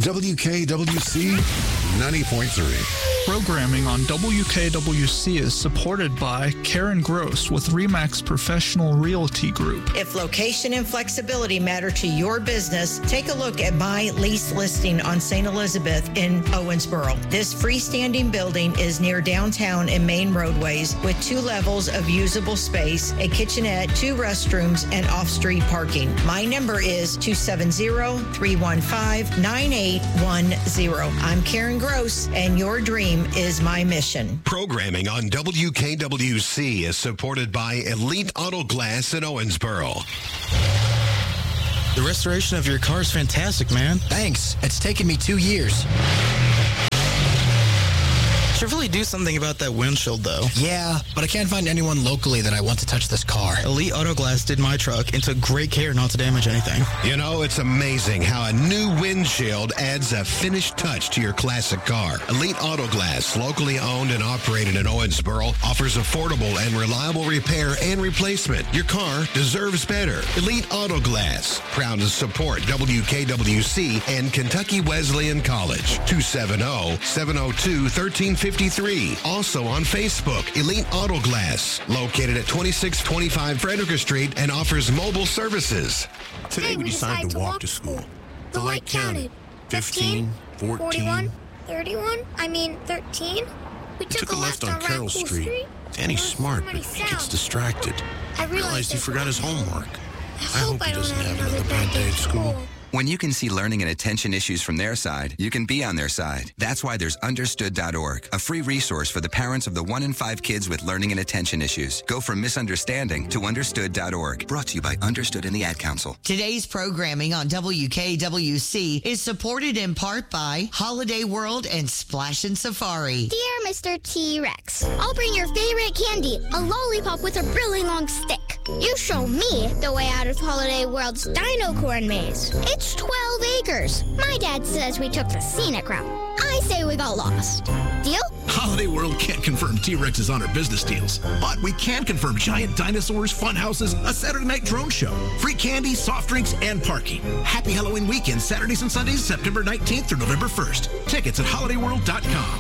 WKWC 90.3. Programming on WKWC is supported by Karen Gross with RE/MAX Professional Realty Group. If location and flexibility matter to your business, take a look at my lease listing on St. Elizabeth in Owensboro. This freestanding building is near downtown and main roadways with 2 levels of usable space, a kitchenette, 2 restrooms, and off-street parking. My number is 270-315-9810. I'm Karen Gross, and your dream is my mission. Programming on WKWC is supported by Elite Auto Glass in Owensboro. The restoration of your car is fantastic, man. Thanks. It's taken me 2 years. Should really do something about that windshield, though. Yeah, but I can't find anyone locally that I want to touch this car. Elite Auto Glass did my truck and took great care not to damage anything. You know, it's amazing how a new windshield adds a finished touch to your classic car. Elite Auto Glass, locally owned and operated in Owensboro, offers affordable and reliable repair and replacement. Your car deserves better. Elite Auto Glass, proud to support WKWC and Kentucky Wesleyan College. 270-702-1353. Also on Facebook, Elite Auto Glass, located at 2625 Frederick Street and offers mobile services. Today we decided to walk to school. The light counted. 15, 14, 41, 31, 13. We took a left on Carroll Street. Danny's smart, but he gets distracted. I realized he forgot his homework. I hope he doesn't have another bad day at school. When you can see learning and attention issues from their side, you can be on their side. That's why there's Understood.org, a free resource for the parents of the 1 in 5 kids with learning and attention issues. Go from misunderstanding to Understood.org. Brought to you by Understood and the Ad Council. Today's programming on WKWC is supported in part by Holiday World and Splash and Safari. Dear Mr. T-Rex, I'll bring your favorite candy, a lollipop with a really long stick. You show me the way out of Holiday World's Dino Corn Maze. It's 12 acres. My dad says we took the scenic route. I say we got lost. Deal? Holiday World can't confirm T-Rexes on our business deals, but we can confirm giant dinosaurs, fun houses, a Saturday night drone show, free candy, soft drinks, and parking. Happy Halloween weekend, Saturdays and Sundays, September 19th through November 1st. Tickets at holidayworld.com.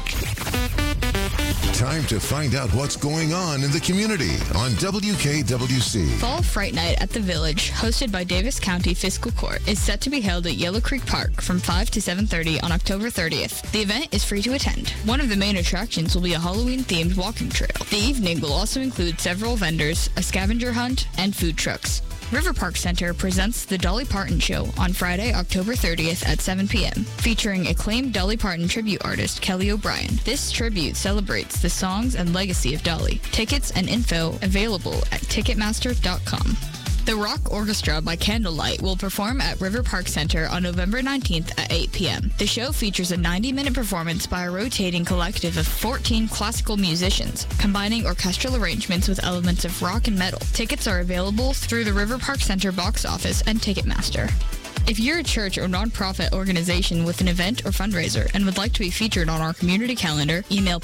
Time to find out what's going on in the community on WKWC. Fall Fright Night at the Village, hosted by Davis County Fiscal Court, is set to be held at Yellow Creek Park from 5 to 7:30 on October 30th. The event is free to attend. One of the main attractions will be a Halloween-themed walking trail. The evening will also include several vendors, a scavenger hunt, and food trucks. River Park Center presents the Dolly Parton Show on Friday, October 30th at 7 p.m., featuring acclaimed Dolly Parton tribute artist Kelly O'Brien. This tribute celebrates the songs and legacy of Dolly. Tickets and info available at Ticketmaster.com. The Rock Orchestra by Candlelight will perform at River Park Center on November 19th at 8 p.m. The show features a 90-minute performance by a rotating collective of 14 classical musicians, combining orchestral arrangements with elements of rock and metal. Tickets are available through the River Park Center box office and Ticketmaster. If you're a church or nonprofit organization with an event or fundraiser and would like to be featured on our community calendar, email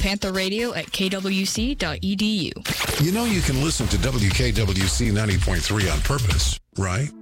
pantherradio@kwc.edu. You know you can listen to WKWC 90.3 on purpose, right?